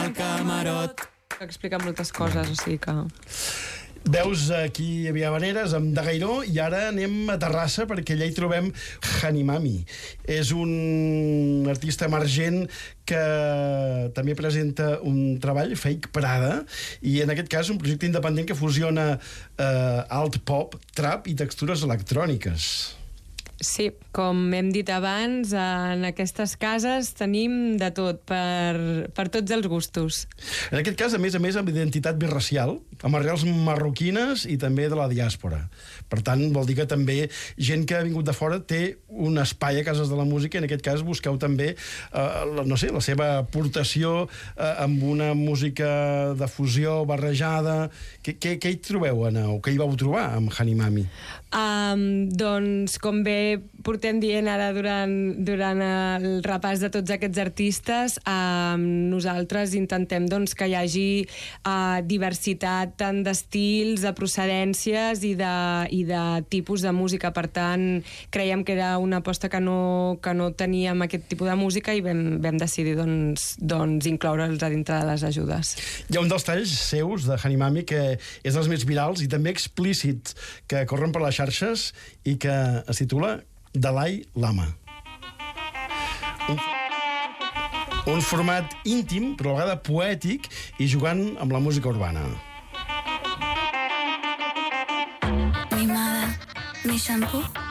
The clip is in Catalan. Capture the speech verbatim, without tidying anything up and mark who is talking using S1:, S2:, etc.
S1: al camarot.
S2: Explica moltes coses, o sigui que...
S3: Veus, aquí hi havia Habaneres amb Dagairó i ara anem a Terrassa perquè allà hi trobem Hanimami. És un artista emergent que també presenta un treball, Fake Prada, i en aquest cas un projecte independent que fusiona eh, alt pop, trap i textures electròniques.
S2: Sí, com hem dit abans, en aquestes cases tenim de tot, per, per tots els gustos.
S3: En aquest cas, a més a més, amb identitat birracial, amb arrels marroquines i també de la diàspora. Per tant, vol dir que també gent que ha vingut de fora té un espai a Cases de la Música, i en aquest cas busqueu també eh, la, no sé, la seva aportació eh, amb una música de fusió barrejada. Què, què, què hi trobeu, Anna, o què hi vau trobar amb Hanimami?
S2: Um, doncs, com bé portem dient ara durant, durant el repàs de tots aquests artistes, um, nosaltres intentem doncs, que hi hagi uh, diversitat tant d'estils, de procedències i de, i de tipus de música. Per tant, creiem que era una aposta que no, que no teníem aquest tipus de música i vam, vam decidir doncs, doncs, incloure'ls a dintre de les ajudes.
S3: Hi ha un dels talls seus de Hanimami que és dels més virals i també explícits, que corren per les xarxes i que es titula Dalai Lama. Un, un format íntim, però a la vegada poètic i jugant amb la música urbana.
S4: Mi mada, mi shampoo,